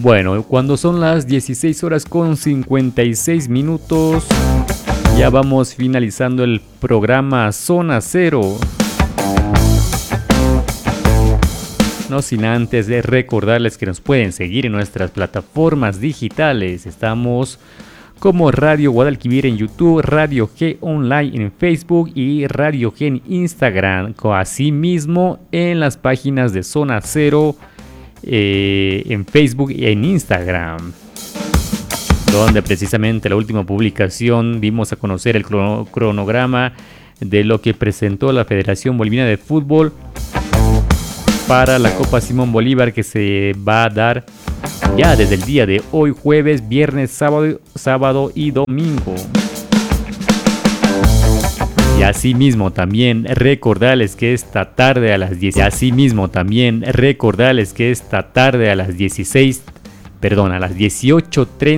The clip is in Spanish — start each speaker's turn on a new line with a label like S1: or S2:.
S1: Bueno, cuando son las 16 horas con 56 minutos, ya vamos finalizando el programa Zona Cero. No sin antes de recordarles que nos pueden seguir en nuestras plataformas digitales. Estamos como Radio Guadalquivir en YouTube, Radio G Online en Facebook y Radio G en Instagram. Asimismo en las páginas de Zona Cero en Facebook y en Instagram, donde precisamente la última publicación dimos a conocer el cronograma de lo que presentó la Federación Boliviana de Fútbol para la Copa Simón Bolívar, que se va a dar ya desde el día de hoy, jueves, viernes, sábado y domingo. Y asimismo también recordarles que esta tarde a las 18:30